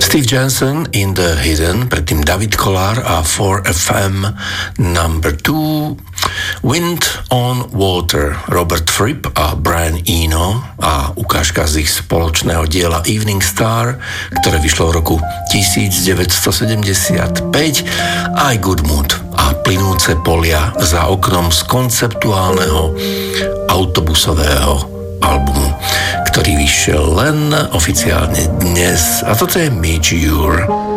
Steve Jensen in the Hidden, predtým David Kollár a 4FM number 2, Wind on Water, Robert Fripp a Brian Eno a ukážka z ich spoločného diela Evening Star, ktoré vyšlo v roku 1975, aj Good Mood a Plynúce polia za oknom z konceptuálneho autobusového albumu, ktorý vyšiel len oficiálne dnes. A toto je Midge Ure.